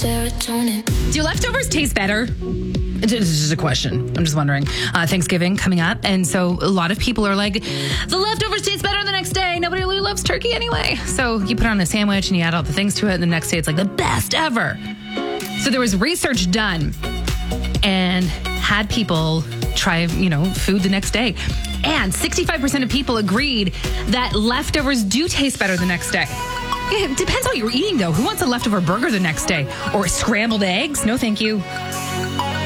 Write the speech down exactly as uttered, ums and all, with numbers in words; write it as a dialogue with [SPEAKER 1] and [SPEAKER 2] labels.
[SPEAKER 1] serotonin.
[SPEAKER 2] Do leftovers taste better? This is just a question. I'm just wondering. Uh, Thanksgiving coming up. And so a lot of people are like, the leftovers taste better the next day. Nobody really loves turkey anyway. So you put on a sandwich and you add all the things to it. And the next day it's like the best ever. So there was research done and had people try, you know, food the next day. And sixty-five percent of people agreed that leftovers do taste better the next day. It depends on what you're eating, though. Who wants a leftover burger the next day? Or scrambled eggs? No, thank you.